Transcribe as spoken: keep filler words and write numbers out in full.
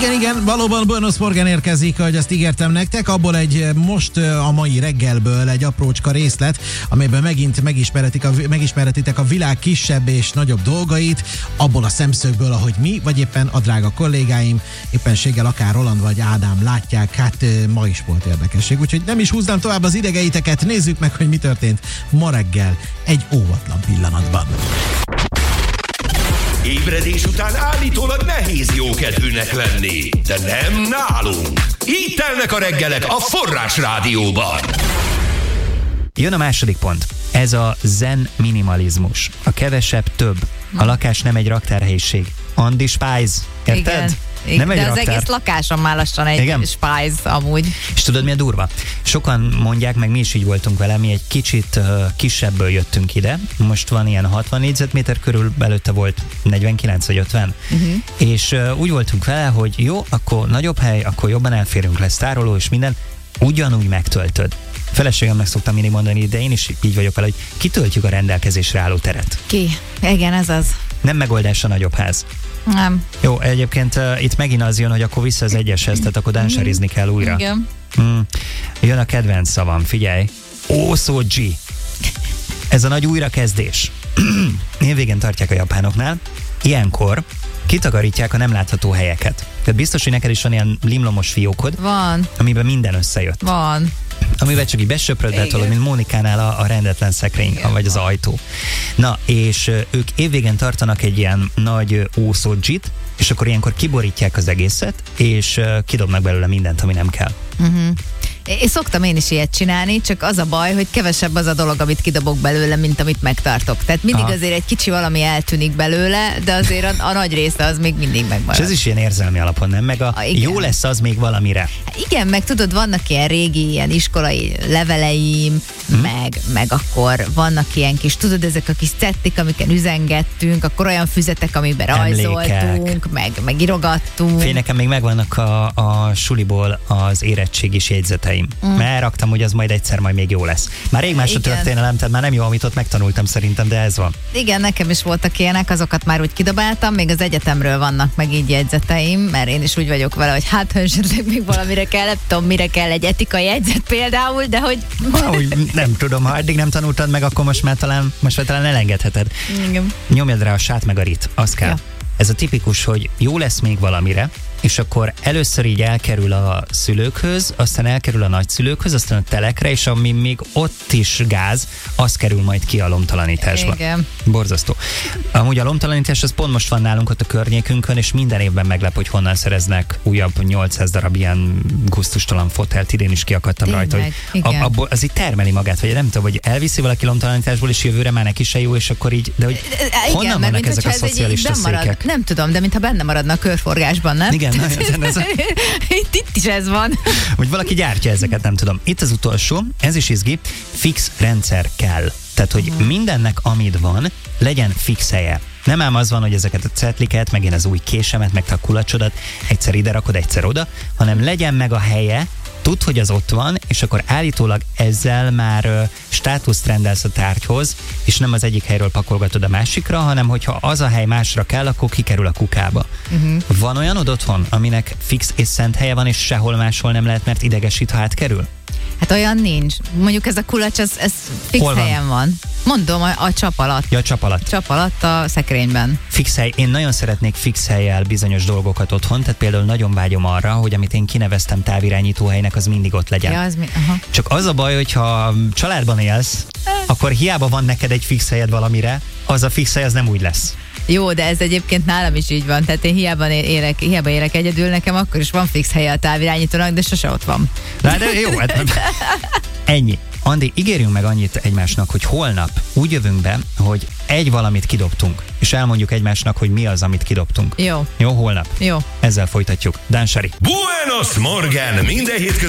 Igen, igen, valóban Buenos Morgan érkezik, ahogy azt ígértem nektek, abból egy most a mai reggelből egy aprócska részlet, amelyben megint megismerhetik a, megismerhetitek a világ kisebb és nagyobb dolgait, abból a szemszögből, ahogy mi, vagy éppen a drága kollégáim, éppenséggel akár Roland vagy Ádám látják, hát ma is volt érdekesség, úgyhogy nem is húznám tovább az idegeiteket, nézzük meg, hogy mi történt ma reggel egy óvatlan pillanatban. Ébredés után állítólag nehéz jókedvűnek lenni, de nem nálunk. Így telnek a reggelek a Forrás Rádióban. Jön a második pont. Ez a zen minimalizmus. A kevesebb több. A lakás nem egy raktárhelyiség. Andy Spice. Érted? Igen. Nem egy de az raktár. egész lakásom már lassan egy Igen? Spice amúgy. És tudod, mi a durva? Sokan mondják, meg mi is így voltunk vele, mi egy kicsit uh, kisebbből jöttünk ide. Most van ilyen hatvan négyzetméter körül, előtte volt negyvenkilenc vagy ötven. Uh-huh. És uh, úgy voltunk vele, hogy jó, akkor nagyobb hely, akkor jobban elférünk, lesz tároló és minden. Ugyanúgy megtöltöd. Feleségemnek szoktam mindig mondani, de én is így vagyok vele, hogy kitöltjük a rendelkezésre álló teret. Ki? Igen, ez az. Nem megoldás a nagyobb ház. Nem. Jó, egyébként uh, itt megint az jön, hogy akkor vissza az egyeshez, tehát akkor dánserizni kell újra. Igen. Mm. Jön a kedvenc szavam, figyelj. Osoji. Ez a nagy újrakezdés. Én végén tartják a japánoknál. Ilyenkor kitakarítják a nem látható helyeket. Tehát biztos, hogy neked is van ilyen limlomos fiókod, Van. amiben minden összejött. Van. Amivel csak így besöpröd betolod, mint Mónikánál a, a rendetlen szekrény, igen, vagy az ajtó. Na, és ö, ők évvégén tartanak egy ilyen nagy ószódzsit, és akkor ilyenkor kiborítják az egészet, és ö, kidobnak belőle mindent, ami nem kell. Uh-huh. Én szoktam én is ilyet csinálni, csak az a baj, hogy kevesebb az a dolog, amit kidobok belőle, mint amit megtartok. Tehát mindig Aha. azért egy kicsi valami eltűnik belőle, de azért a, a nagy része az még mindig megmarad. És ez is ilyen érzelmi alapon, nem? Meg a, a jó lesz az még valamire. Igen, meg tudod, vannak ilyen régi, ilyen iskolai leveleim, hmm. meg, meg akkor vannak ilyen kis, tudod, ezek a kis cettik, amiken üzengettünk, akkor olyan füzetek, amiben rajzoltunk, meg, meg írogattunk. Fél, nekem még megvannak a, a suliból az érettségis jegyzeteim. Mm. Mert raktam, hogy az majd egyszer majd még jó lesz. Már rég más a történelem, tehát már nem jó, amit ott megtanultam szerintem, de ez van. Igen, nekem is voltak ilyenek, azokat már úgy kidobáltam, még az egyetemről vannak meg így jegyzeteim, mert én is úgy vagyok vele, hogy hát, ha esetleg még valamire kell, nem tudom, mire kell egy etikai jegyzet például, de hogy... Ahogy nem tudom, ha eddig nem tanultad meg, akkor most már talán, most már talán elengedheted. Igen. Nyomjad rá a sát meg a rit, az kell. Ja. Ez a tipikus, hogy jó lesz még valamire, és akkor először így elkerül a szülőkhöz, aztán elkerül a nagyszülőkhöz, aztán a telekre, és ami még ott is gáz, az kerül majd ki a lomtalanításba. Igen. Borzasztó. Amúgy a lomtalanítás az pont most van nálunk ott a környékünkön, és minden évben meglep, hogy honnan szereznek újabb nyolcszáz darab ilyen gusztustalan fotelt, idén is kiakadtam Tényleg, rajta, hogy ab, abból, az így termeli magát, vagy nem tudom, hogy elviszi valaki lomtalanításból, és jövőre már neki se jó, és akkor így, de hogy igen, honnan vannak ezek a szocialista székek? Nem tudom, de mintha benne maradna a körforgásban, nem? Igen, na, ez a... itt, itt is ez van. Hogy valaki gyártja ezeket, nem tudom. Itt az utolsó, ez is izgi, fix rendszer kell. Tehát, hogy uh-huh. mindennek, amit van, legyen fix helye. Nem ám az van, hogy ezeket a cetliket, meg én az új késemet, meg a kulacsodat egyszer ide rakod, egyszer oda, hanem legyen meg a helye, tudd, hogy az ott van, és akkor állítólag ezzel már uh, státuszt rendelsz a tárgyhoz, és nem az egyik helyről pakolgatod a másikra, hanem hogyha az a hely másra kell, akkor kikerül a kukába. Uh-huh. Van olyanod otthon, aminek fix és szent helye van, és sehol máshol nem lehet, mert idegesít, ha átkerül? Hát olyan nincs. Mondjuk ez a kulacs, ez, ez fix van? helyen van. Mondom, a, a csap alatt. Ja, a csap alatt. Csap alatt a szekrényben. Fix hely. Én nagyon szeretnék fix hellyel bizonyos dolgokat otthon, tehát például nagyon vágyom arra, hogy amit én kineveztem távirányító helynek, az mindig ott legyen. Ja, az mi? Aha. Csak az a baj, hogyha családban élsz, akkor hiába van neked egy fix helyed valamire, az a fix hely az nem úgy lesz. Jó, de ez egyébként nálam is így van, tehát én hiába élek, hiába élek egyedül, nekem akkor is van fix helye a távirányítónak, de sose ott van. Na, de jó, hát ennyi. Andi, ígérjünk meg annyit egymásnak, hogy holnap úgy jövünk be, hogy egy valamit kidobtunk, és elmondjuk egymásnak, hogy mi az, amit kidobtunk. Jó. Jó, holnap. Jó. Ezzel folytatjuk. Dánsari. Buenos Morgan! Minden hétköznap